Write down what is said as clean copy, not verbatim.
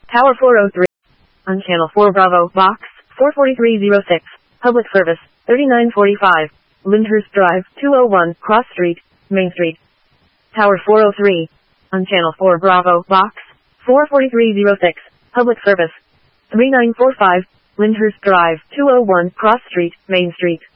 Tower 403. On Channel 4 Bravo, Box 44306. Public Service 3945. Lyndhurst Drive, 201, Cross Street, Main Street. Tower 403. On Channel 4 Bravo, Box 44306. Public Service 3945. Lyndhurst Drive, 201, Cross Street, Main Street.